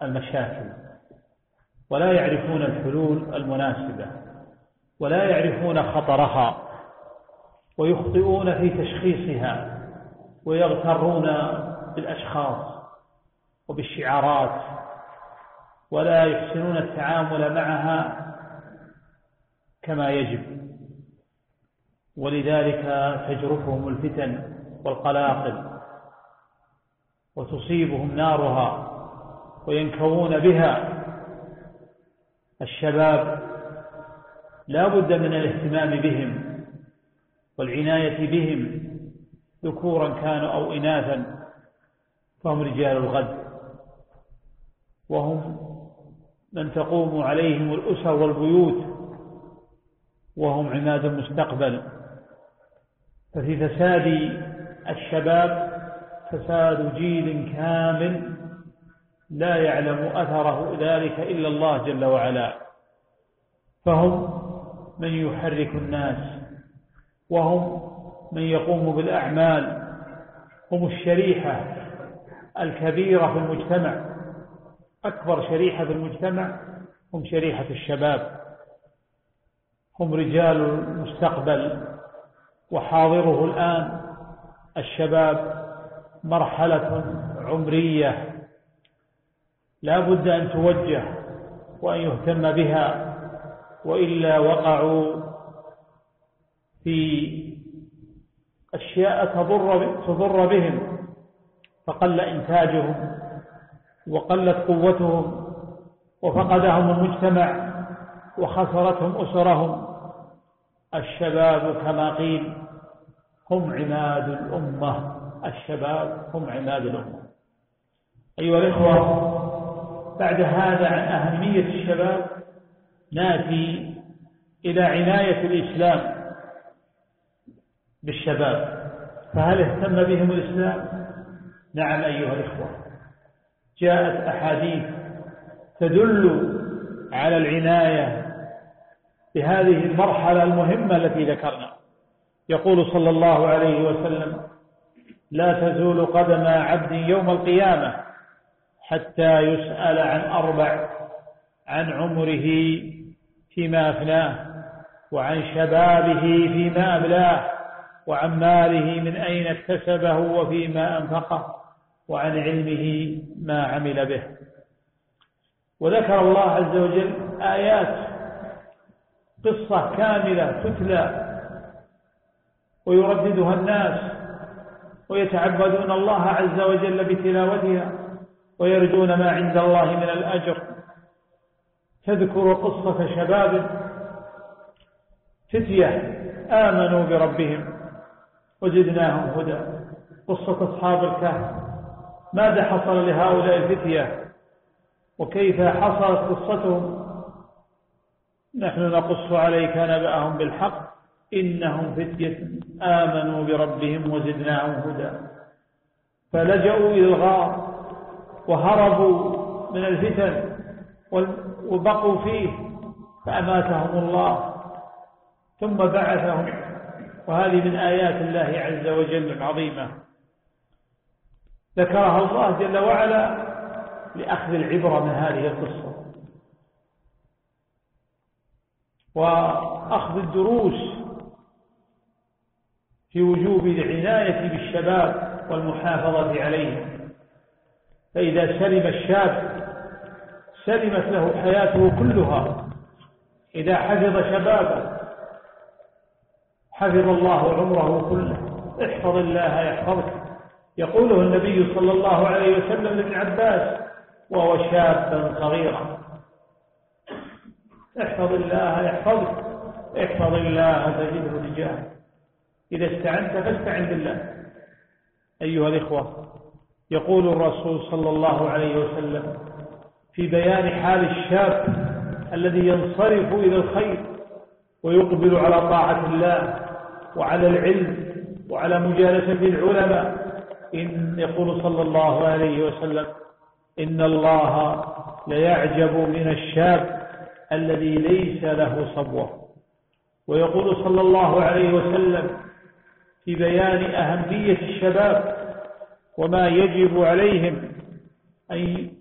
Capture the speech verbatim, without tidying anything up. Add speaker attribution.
Speaker 1: المشاكل ولا يعرفون الحلول المناسبة ولا يعرفون خطرها، ويخطئون في تشخيصها ويغترون بالأشخاص وبالشعارات ولا يحسنون التعامل معها كما يجب، ولذلك تجرفهم الفتن والقلاقل وتصيبهم نارها وينكوون بها. الشباب لا بد من الاهتمام بهم والعناية بهم ذكورا كانوا أو إناثا، فهم رجال الغد، وهم من تقوم عليهم الأسر والبيوت، وهم عماد المستقبل. ففي فساد الشباب فساد جيل كامل لا يعلم أثره ذلك إلا الله جل وعلا، فهم من يحرك الناس، وهم من يقوم بالأعمال، هم الشريحة الكبيرة في المجتمع، أكبر شريحة في المجتمع هم شريحة الشباب، هم رجال المستقبل وحاضره الآن. الشباب مرحلة عمرية لا بد أن توجه وأن يهتم بها، وإلا وقعوا في أشياء تضر, تضر بهم، فقل إنتاجهم وقلت قوتهم وفقدهم المجتمع وخسرتهم أسرهم. الشباب كما قيل هم عماد الأمة، الشباب هم عماد الأمة. أيها الإخوة، بعد هذا عن أهمية الشباب نأتي إلى عناية الإسلام بالشباب، فهل اهتم بهم الإسلام؟ نعم أيها الإخوة، جاءت أحاديث تدل على العناية بهذه المرحلة المهمة التي ذكرنا. يقول صلى الله عليه وسلم: لا تزول قدم عبد يوم القيامة حتى يسأل عن أربع: عن عمره فيما أفناه، وعن شبابه فيما أبلاه، وعن ماله من أين اكتسبه وفيما أنفقه، وعن علمه ما عمل به. وذكر الله عز وجل آيات، قصة كاملة تتلى ويرددها الناس ويتعبدون الله عز وجل بتلاوتها ويرجون ما عند الله من الأجر. تذكر قصة شباب فتية آمنوا بربهم وزدناهم هدى. قصة أصحاب الكهف، ماذا حصل لهؤلاء الفتية وكيف حصلت قصتهم؟ نحن نقص عليك نبأهم بالحق إنهم فتية آمنوا بربهم وزدناهم هدى. فلجأوا إلى الغار وهربوا من الفتن وبقوا فيه فأماتهم الله ثم بعثهم، وهذه من آيات الله عز وجل العظيمة ذكرها الله جل وعلا لأخذ العبرة من هذه القصة وأخذ الدروس في وجوب العناية بالشباب والمحافظة عليهم. فإذا سلم الشاب سلمت له حياته كلها. إذا حفظ شبابه حفظ الله عمره كله. احفظ الله يحفظك، يقوله النبي صلى الله عليه وسلم لابن عباس وهو شابا صغيرا: احفظ الله يحفظك، احفظ الله تجده تجاهك. إذا استعنت فاستعن بالله. أيها الإخوة، يقول الرسول صلى الله عليه وسلم في بيان حال الشاب الذي ينصرف إلى الخير ويقبل على طاعة الله وعلى العلم وعلى مجالسة العلماء، إن يقول صلى الله عليه وسلم: إن الله ليعجب من الشاب الذي ليس له صبوة. ويقول صلى الله عليه وسلم في بيان أهمية الشباب وما يجب عليهم أن